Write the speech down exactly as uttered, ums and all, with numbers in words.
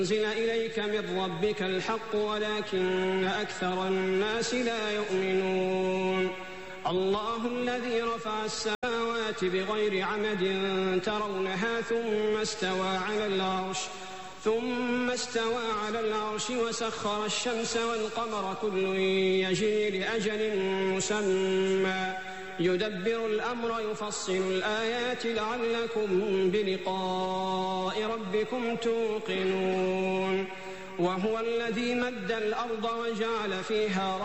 أنزل إليك من ربك الحق ولكن أكثر الناس لا يؤمنون الله الذي رفع السماوات بغير عمد ترونها ثم استوى على العرش ثم استوى على العرش وسخر الشمس والقمر كل يجري لأجل مسمى يدبر الأمر يفصل الآيات لعلكم بلقاء ربكم توقنون وهو الذي مد الأرض وجعل فيها